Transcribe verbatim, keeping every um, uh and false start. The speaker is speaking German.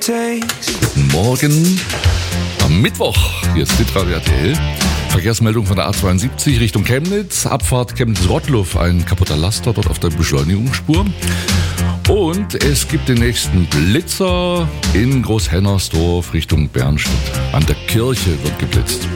takes. Guten Morgen. Am Mittwoch, hier ist Hitradio R T L. Verkehrsmeldung von der A zweiundsiebzig Richtung Chemnitz. Abfahrt Chemnitz-Rottluff, ein kaputter Laster dort auf der Beschleunigungsspur. Und es gibt den nächsten Blitzer in Großhennersdorf Richtung Bernstedt. An der Kirche wird geblitzt.